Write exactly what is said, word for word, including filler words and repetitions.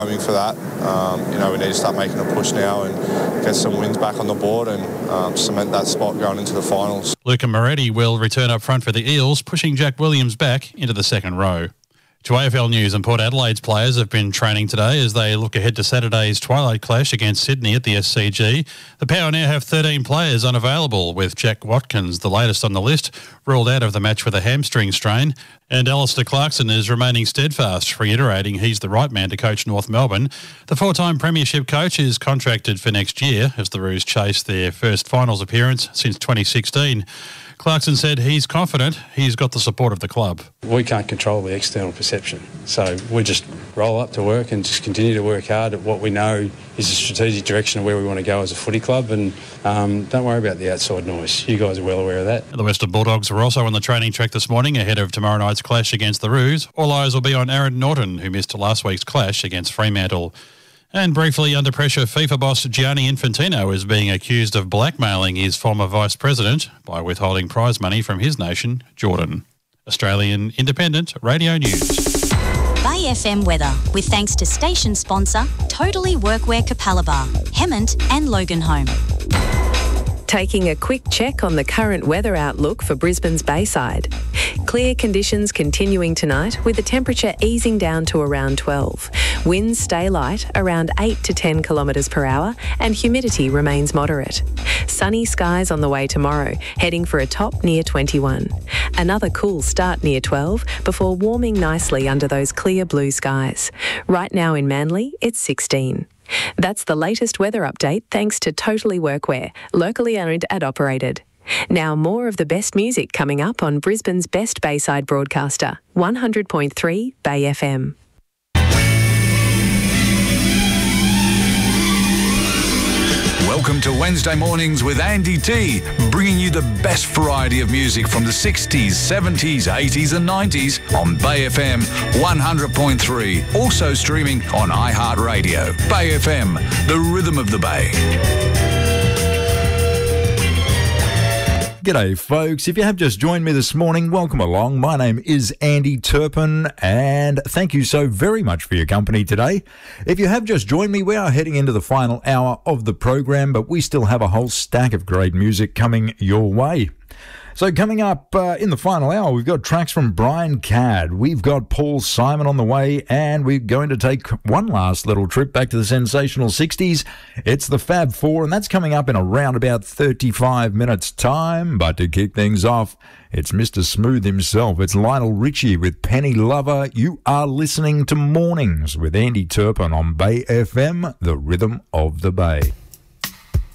Aiming for that. Um, you know, we need to start making a push now and get some wins back on the board and um, cement that spot going into the finals. Luca Moretti will return up front for the Eels, pushing Jack Williams back into the second row. To A F L News, and Port Adelaide's players have been training today as they look ahead to Saturday's twilight clash against Sydney at the S C G. The Power now have thirteen players unavailable, with Jack Watkins, the latest on the list, ruled out of the match with a hamstring strain. And Alistair Clarkson is remaining steadfast, reiterating he's the right man to coach North Melbourne. The four-time premiership coach is contracted for next year as the Roos chase their first finals appearance since twenty sixteen. Clarkson said he's confident he's got the support of the club. We can't control the external perception, so we just roll up to work and just continue to work hard at what we know is a strategic direction of where we want to go as a footy club, and um, don't worry about the outside noise. You guys are well aware of that. The Western Bulldogs were also on the training track this morning ahead of tomorrow night's clash against the Roos. All eyes will be on Aaron Norton, who missed last week's clash against Fremantle. And briefly, under pressure, FIFA boss Gianni Infantino is being accused of blackmailing his former vice president by withholding prize money from his nation, Jordan. Australian Independent Radio News. Bay F M weather, with thanks to station sponsor Totally Workwear Capalaba, Hemmant and Loganholme. Taking a quick check on the current weather outlook for Brisbane's Bayside. Clear conditions continuing tonight, with the temperature easing down to around twelve. Winds stay light, around eight to ten kilometres per hour, and humidity remains moderate. Sunny skies on the way tomorrow, heading for a top near twenty-one. Another cool start near twelve, before warming nicely under those clear blue skies. Right now in Manly, it's sixteen. That's the latest weather update thanks to Totally Workwear, locally owned and operated. Now more of the best music coming up on Brisbane's best Bayside broadcaster, one hundred point three Bay F M. Welcome to Wednesday Mornings with Andy T, bringing you the best variety of music from the sixties, seventies, eighties and nineties on Bay F M one hundred point three. Also streaming on iHeartRadio. Bay F M, the rhythm of the Bay. G'day folks, if you have just joined me this morning, welcome along. My name is Andy Turpin and thank you so very much for your company today. If you have just joined me, we are heading into the final hour of the program, but we still have a whole stack of great music coming your way. So coming up uh, in the final hour, we've got tracks from Brian Cadd, we've got Paul Simon on the way, and we're going to take one last little trip back to the sensational sixties. It's the Fab Four, and that's coming up in around about thirty-five minutes' time. But to kick things off, it's Mister Smooth himself. It's Lionel Richie with Penny Lover. You are listening to Mornings with Andy Turpin on Bay F M, the rhythm of the Bay.